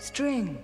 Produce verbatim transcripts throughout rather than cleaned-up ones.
String.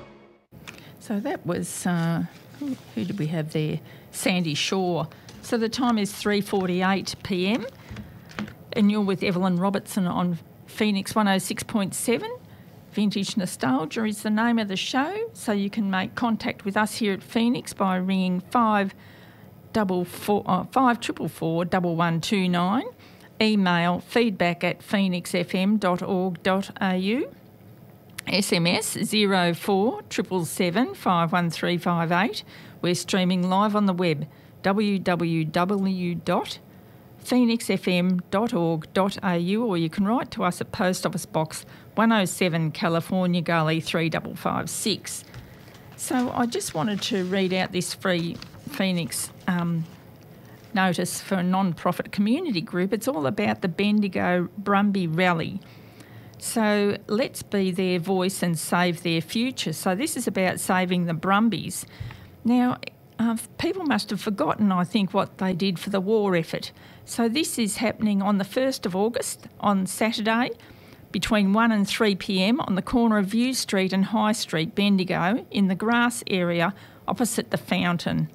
So that was, uh, who, who did we have there? Sandy Shaw. So the time is three forty-eight p m and you're with Evelyn Robertson on Phoenix one oh six point seven. Vintage Nostalgia is the name of the show, so you can make contact with us here at Phoenix by ringing five double four uh, five triple four double one two nine. Email feedback at phoenix f m dot org dot a u. S M S zero four seven seven seven five one three five eight. We're streaming live on the web w w w dot phoenix f m dot org dot a u, or you can write to us at Post Office Box one oh seven, California Gully three five five six. So I just wanted to read out this free Phoenix um, notice for a non-profit community group. It's all about the Bendigo Brumby Rally. So let's be their voice and save their future. So this is about saving the Brumbies. Now, uh, people must have forgotten, I think, what they did for the war effort. So this is happening on the first of August, on Saturday, between one and three p m on the corner of View Street and High Street, Bendigo, in the grass area opposite the fountain.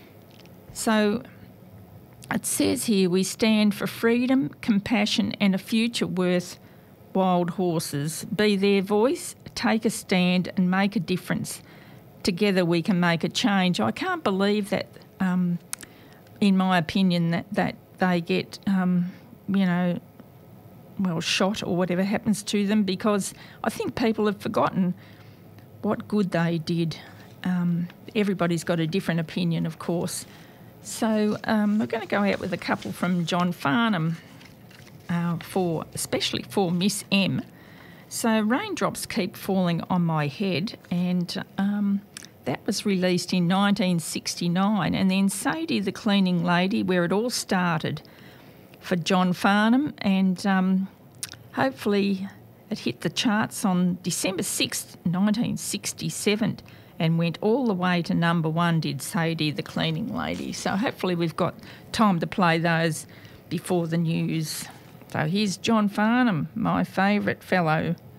So it says here, we stand for freedom, compassion and a future worth wild horses. Be their voice, take a stand and make a difference. Together we can make a change. I can't believe that, um, in my opinion, that, that they get, um, you know, well, shot or whatever happens to them, because I think people have forgotten what good they did. Um, everybody's got a different opinion, of course. So um, we're going to go out with a couple from John Farnham. Uh, for especially for Miss M. So Raindrops Keep Falling on My Head, and um, that was released in nineteen sixty-nine, and then Sadie the Cleaning Lady, where it all started, for John Farnham, and um, hopefully it hit the charts on December sixth, nineteen sixty-seven, and went all the way to number one, did Sadie the Cleaning Lady. So hopefully we've got time to play those before the news. So here's John Farnham, my favourite fellow.